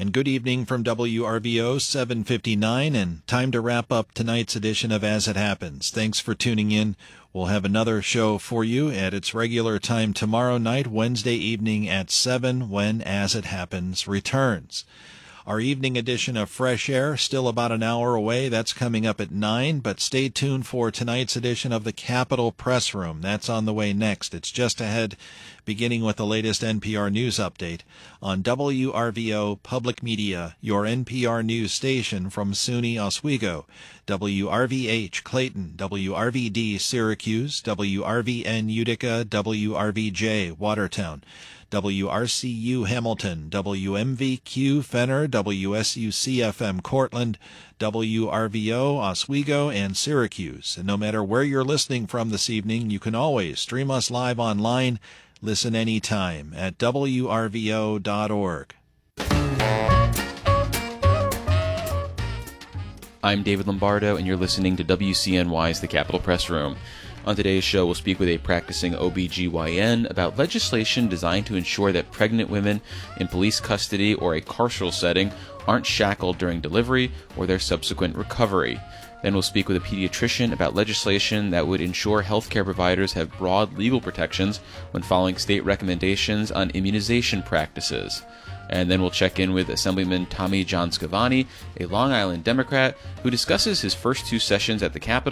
And good evening from WRVO 759, and time to wrap up tonight's edition of As It Happens. Thanks for tuning in. We'll have another show for you at its regular time tomorrow night, Wednesday evening at 7, when As It Happens returns. Our evening edition of Fresh Air, still about an hour away. That's coming up at 9, but stay tuned for tonight's edition of the Capitol Press Room. That's on the way next. It's just ahead, beginning with the latest NPR News update on WRVO Public Media, your NPR news station from SUNY Oswego, WRVH Clayton, WRVD Syracuse, WRVN Utica, WRVJ Watertown, WRCU Hamilton, WMVQ Fenner, WSUCFM Cortland, WRVO Oswego, and Syracuse. And no matter where you're listening from this evening, you can always stream us live online. Listen anytime at WRVO.org. I'm David Lombardo, and you're listening to WCNY's The Capitol Press Room. On today's show, we'll speak with a practicing OBGYN about legislation designed to ensure that pregnant women in police custody or a carceral setting aren't shackled during delivery or their subsequent recovery. Then we'll speak with a pediatrician about legislation that would ensure healthcare providers have broad legal protections when following state recommendations on immunization practices. And then we'll check in with Assemblyman Tommy John Scavani, a Long Island Democrat, who discusses his first two sessions at the Capitol